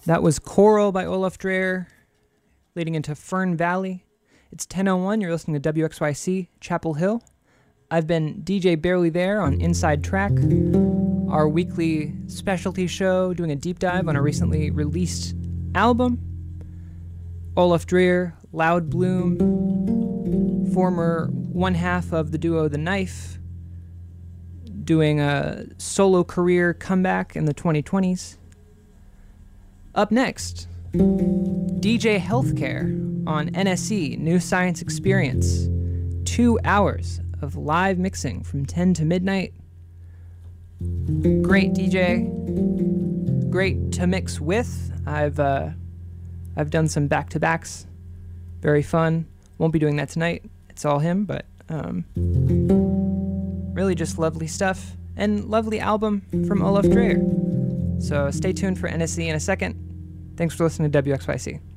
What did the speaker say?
That was Coral by Olaf Dreher, leading into Fern Valley. It's 10:01. You're listening to WXYC Chapel Hill. I've been DJ Barely There on Inside Track, our weekly specialty show doing a deep dive on a recently released album. Olaf Dreher, Loud Bloom, former one half of the duo The Knife, doing a solo career comeback in the 2020s. Up next, DJ Healthcare on NSE, New Science Experience. 2 hours of live mixing from 10 to midnight. Great DJ, great to mix with. I've done some back-to-backs, very fun. Won't be doing that tonight, it's all him, but really just lovely stuff, and lovely album from Olaf Dreher. So stay tuned for NSE in a second. Thanks for listening to WXYC.